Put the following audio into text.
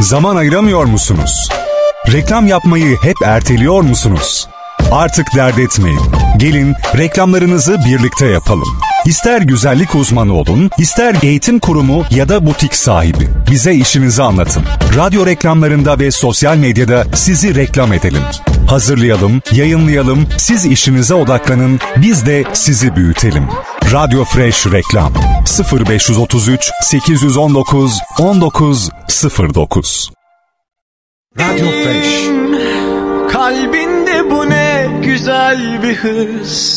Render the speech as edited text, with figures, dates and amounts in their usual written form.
Zaman ayıramıyor musunuz? Reklam yapmayı hep erteliyor musunuz? Artık dert etmeyin. Gelin reklamlarınızı birlikte yapalım. İster güzellik uzmanı olun, ister eğitim kurumu ya da butik sahibi. Bize işinizi anlatın. Radyo reklamlarında ve sosyal medyada sizi reklam edelim. Hazırlayalım, yayınlayalım, siz işinize odaklanın, biz de sizi büyütelim. Radyo Fresh Reklam 0533 819 1909. Radyo Fresh. Kalbinde bu ne güzel bir hız.